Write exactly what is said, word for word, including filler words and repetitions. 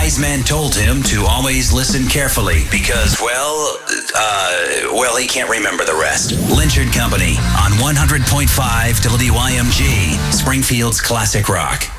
wise man told him to always listen carefully because, well, uh, well, he can't remember the rest. Lynch and Company on one hundred point five W Y M G, Springfield's classic rock.